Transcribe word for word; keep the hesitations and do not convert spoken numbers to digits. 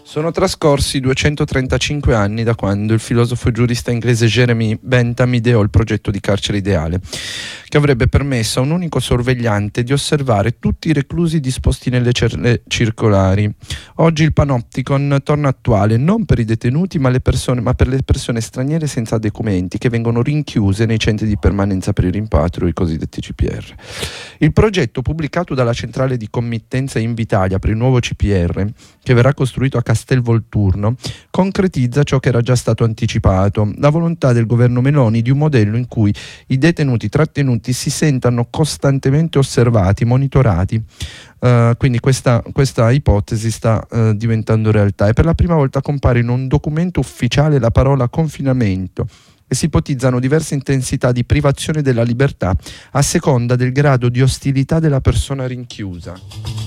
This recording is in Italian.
Sono trascorsi duecentotrentacinque anni da quando il filosofo e giurista inglese Jeremy Bentham ideò il progetto di carcere ideale, che avrebbe permesso a un unico sorvegliante di osservare tutti i reclusi disposti nelle celle circolari. Oggi il Panopticon torna attuale non per i detenuti ma, le persone, ma per le persone straniere senza documenti che vengono rinchiuse nei centri di permanenza per il rimpatrio, i cosiddetti C P R. Il progetto, pubblicato dalla centrale di committenza Invitalia per il nuovo C P R, che verrà costruito a Castelvolturno, concretizza ciò che era già stato anticipato, la volontà del governo Meloni di un modello in cui i detenuti trattenuti si sentano costantemente osservati, monitorati. Uh, quindi questa, questa ipotesi sta uh, diventando realtà e per la prima volta compare in un documento ufficiale la parola confinamento e si ipotizzano diverse intensità di privazione della libertà a seconda del grado di ostilità della persona rinchiusa.